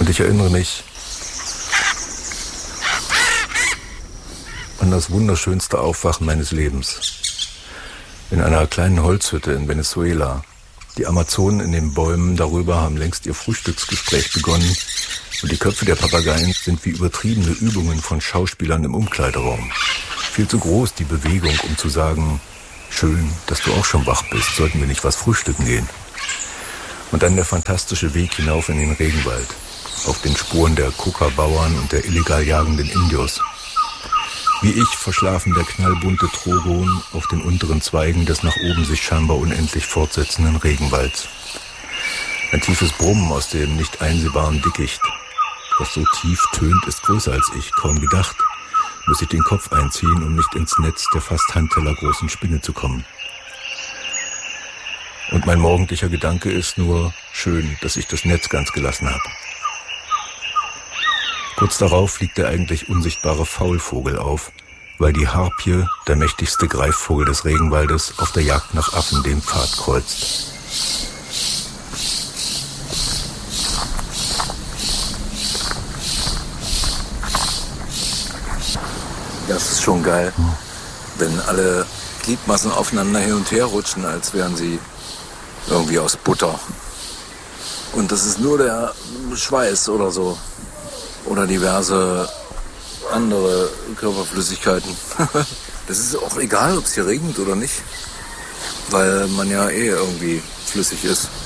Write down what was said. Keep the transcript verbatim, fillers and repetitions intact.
Und ich erinnere mich an das wunderschönste Aufwachen meines Lebens. In einer kleinen Holzhütte in Venezuela. Die Amazonen in den Bäumen darüber haben längst ihr Frühstücksgespräch begonnen und die Köpfe der Papageien sind wie übertriebene Übungen von Schauspielern im Umkleideraum. Viel zu groß die Bewegung, um zu sagen, schön, dass du auch schon wach bist, sollten wir nicht was frühstücken gehen. Und dann der fantastische Weg hinauf in den Regenwald, auf den Spuren der Coca-Bauern und der illegal jagenden Indios. Wie ich verschlafen der knallbunte Trogon auf den unteren Zweigen des nach oben sich scheinbar unendlich fortsetzenden Regenwalds. Ein tiefes Brummen aus dem nicht einsehbaren Dickicht. Was so tief tönt, ist größer als ich, kaum gedacht. Muss ich den Kopf einziehen, um nicht ins Netz der fast handtellergroßen Spinne zu kommen. Und mein morgendlicher Gedanke ist nur, schön, dass ich das Netz ganz gelassen habe. Kurz darauf fliegt der eigentlich unsichtbare Faulvogel auf, weil die Harpie, der mächtigste Greifvogel des Regenwaldes, auf der Jagd nach Affen den Pfad kreuzt. Das ist schon geil, wenn alle Gliedmaßen aufeinander hin und her rutschen, als wären sie irgendwie aus Butter. Und das ist nur der Schweiß oder so. Oder diverse andere Körperflüssigkeiten. Das ist auch egal, ob es hier regnet oder nicht, weil man ja eh irgendwie flüssig ist.